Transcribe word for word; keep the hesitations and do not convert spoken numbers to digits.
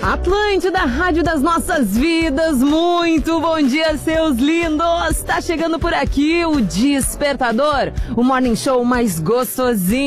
Atlântida, rádio das nossas vidas, muito bom dia, seus lindos! Tá chegando por aqui o Despertador, o morning show mais gostosinho